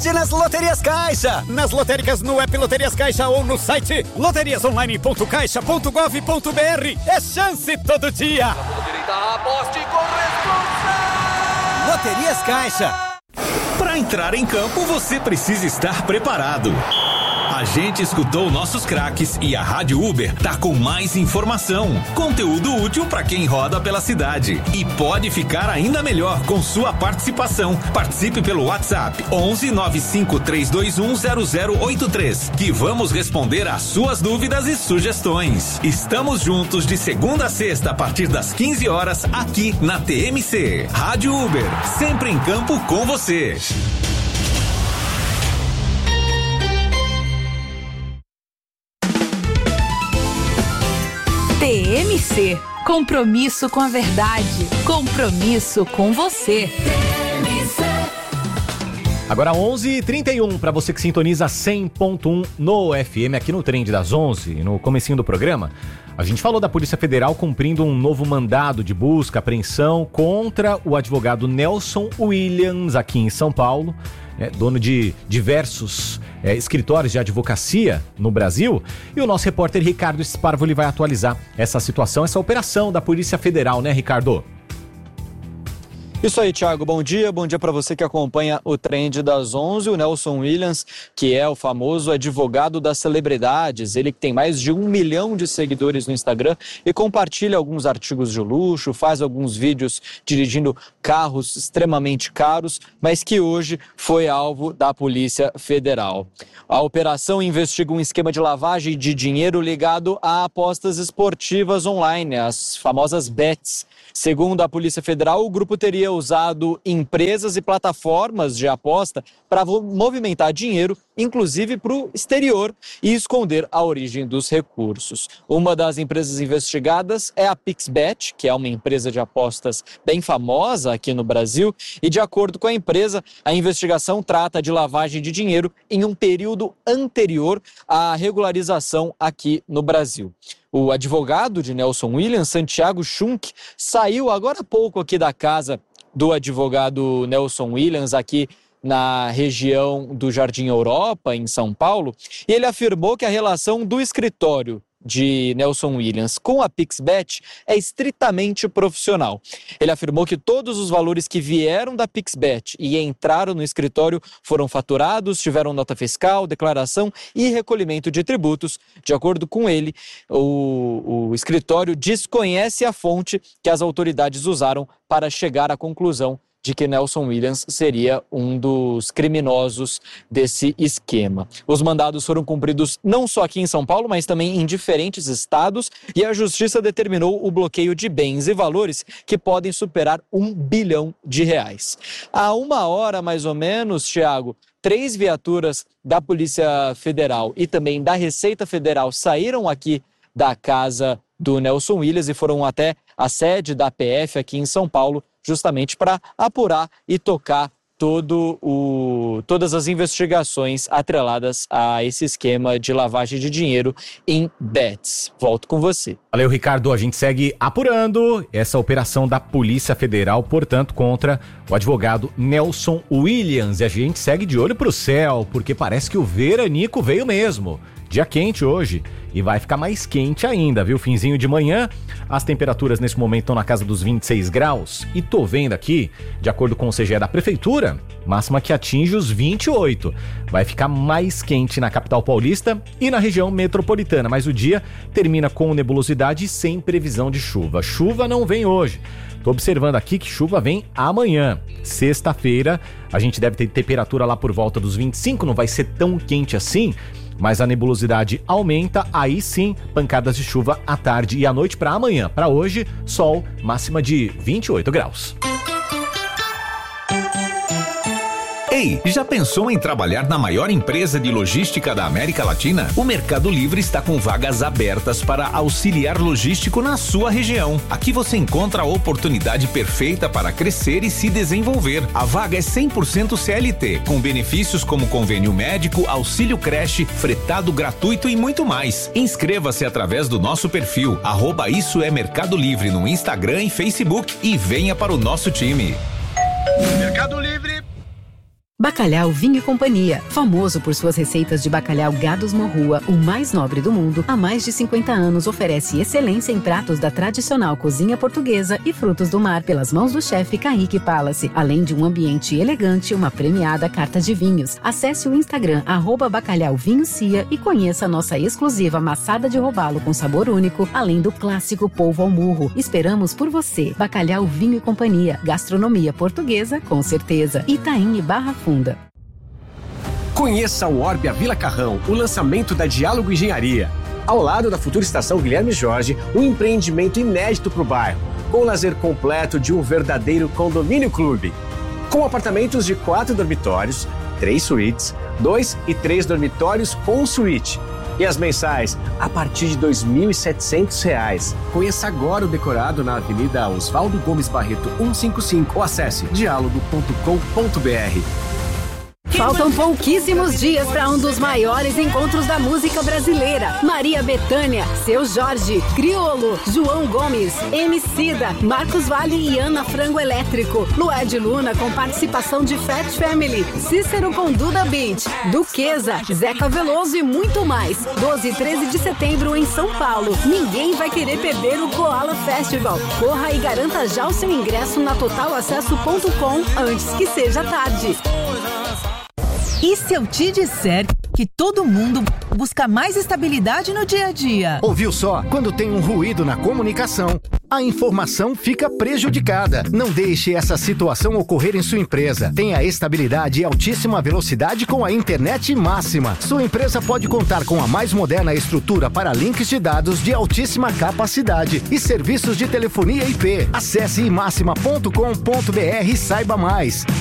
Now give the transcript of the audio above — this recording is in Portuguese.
nas Loterias Caixa, nas lotéricas no app Loterias Caixa ou no site loteriasonline.caixa.gov.br. É chance todo dia. Aposte com responsa. Loterias Caixa. Para entrar em campo, você precisa estar preparado. A gente escutou nossos craques e a Rádio Uber tá com mais informação, conteúdo útil para quem roda pela cidade e pode ficar ainda melhor com sua participação. Participe pelo WhatsApp 11 95 321 0083 que vamos responder às suas dúvidas e sugestões. Estamos juntos de segunda a sexta a partir das 15 horas aqui na TMC. Rádio Uber, sempre em campo com você. TMC, compromisso com a verdade, compromisso com você. Agora 11h31, para você que sintoniza 100.1 no FM, aqui no Trend das 11, no comecinho do programa, a gente falou da Polícia Federal cumprindo um novo mandado de busca, apreensão contra o advogado Nelson Williams, aqui em São Paulo, dono de diversos escritórios de advocacia no Brasil. E o nosso repórter Ricardo Sparvoli vai atualizar essa situação, essa operação da Polícia Federal, né, Ricardo? Isso aí, Thiago. Bom dia para você que acompanha o Trend das 11. O Nelson Williams, que é o famoso advogado das celebridades, ele que tem mais de 1 milhão de seguidores no Instagram e compartilha alguns artigos de luxo, faz alguns vídeos dirigindo carros extremamente caros, mas que hoje foi alvo da Polícia Federal. A operação investiga um esquema de lavagem de dinheiro ligado a apostas esportivas online, as famosas bets. Segundo a Polícia Federal, o grupo teria usado empresas e plataformas de aposta para movimentar dinheiro, inclusive para o exterior, e esconder a origem dos recursos. Uma das empresas investigadas é a PixBet, que é uma empresa de apostas bem famosa aqui no Brasil, e de acordo com a empresa, a investigação trata de lavagem de dinheiro em um período anterior à regularização aqui no Brasil. O advogado de Nelson Williams, Santiago Schunk, saiu agora há pouco aqui da casa do advogado Nelson Williams, aqui na região do Jardim Europa, em São Paulo, e ele afirmou que a relação do escritório de Nelson Williams com a PixBet é estritamente profissional. Ele afirmou que todos os valores que vieram da PixBet e entraram no escritório foram faturados, tiveram nota fiscal, declaração e recolhimento de tributos. De acordo com ele, o escritório desconhece a fonte que as autoridades usaram para chegar à conclusão de que Nelson Williams seria um dos criminosos desse esquema. Os mandados foram cumpridos não só aqui em São Paulo, mas também em diferentes estados, e a Justiça determinou o bloqueio de bens e valores que podem superar R$1 bilhão. Há 1 hora, mais ou menos, Thiago, 3 viaturas da Polícia Federal e também da Receita Federal saíram aqui da casa do Nelson Williams e foram até a sede da PF aqui em São Paulo, justamente para apurar e tocar todas as investigações atreladas a esse esquema de lavagem de dinheiro em bets. Volto com você. Valeu, Ricardo. A gente segue apurando essa operação da Polícia Federal, portanto, contra o advogado Nelson Williams. E a gente segue de olho pro céu, porque parece que o veranico veio mesmo. Dia quente hoje e vai ficar mais quente ainda, viu? Finzinho de manhã, as temperaturas nesse momento estão na casa dos 26 graus e tô vendo aqui, de acordo com o CGE da Prefeitura, máxima que atinge os 28. Vai ficar mais quente na capital paulista e na região metropolitana, mas o dia termina com nebulosidade e sem previsão de chuva. Chuva não vem hoje. Tô observando aqui que chuva vem amanhã, sexta-feira. A gente deve ter temperatura lá por volta dos 25, não vai ser tão quente assim, mas a nebulosidade aumenta, aí sim, pancadas de chuva à tarde e à noite para amanhã. Para hoje, sol, máxima de 28 graus. Ei, já pensou em trabalhar na maior empresa de logística da América Latina? O Mercado Livre está com vagas abertas para auxiliar logístico na sua região. Aqui você encontra a oportunidade perfeita para crescer e se desenvolver. A vaga é 100% CLT, com benefícios como convênio médico, auxílio creche, fretado gratuito e muito mais. Inscreva-se através do nosso perfil, @IsoEMercadoLivre no Instagram e Facebook e venha para o nosso time. Mercado Livre. Bacalhau Vinho e Companhia, famoso por suas receitas de bacalhau Gados Morrua, o mais nobre do mundo, há mais de 50 anos oferece excelência em pratos da tradicional cozinha portuguesa e frutos do mar pelas mãos do chefe Kaique Palace, além de um ambiente elegante e uma premiada carta de vinhos. Acesse o Instagram @bacalhauvinhocia e conheça a nossa exclusiva maçada de robalo com sabor único, além do clássico polvo ao murro. Esperamos por você. Bacalhau Vinho e Companhia, gastronomia portuguesa com certeza. Itaim e Barra Funda. Conheça o Orbia Vila Carrão, o lançamento da Diálogo Engenharia. Ao lado da futura estação Guilherme Jorge, um empreendimento inédito para o bairro, com o lazer completo de um verdadeiro condomínio clube. Com apartamentos de 4 dormitórios, 3 suítes, 2 e 3 dormitórios com suíte. E as mensais a partir de R$ 2.700. Conheça agora o decorado na Avenida Oswaldo Gomes Barreto 155 ou acesse dialogo.com.br. Faltam pouquíssimos dias para um dos maiores encontros da música brasileira. Maria Bethânia, Seu Jorge, Criolo, João Gomes, Emicida, Marcos Valle e Ana Frango Elétrico. Lued Luna com participação de Fat Family, Cícero com Duda Beat, Duquesa, Zeca Veloso e muito mais. 12 e 13 de setembro em São Paulo. Ninguém vai querer perder o Koala Festival. Corra e garanta já o seu ingresso na totalacesso.com antes que seja tarde. E se eu te disser que todo mundo busca mais estabilidade no dia a dia? Ouviu só? Quando tem um ruído na comunicação, a informação fica prejudicada. Não deixe essa situação ocorrer em sua empresa. Tenha estabilidade e altíssima velocidade com a internet máxima. Sua empresa pode contar com a mais moderna estrutura para links de dados de altíssima capacidade e serviços de telefonia IP. Acesse imaxima.com.br e saiba mais.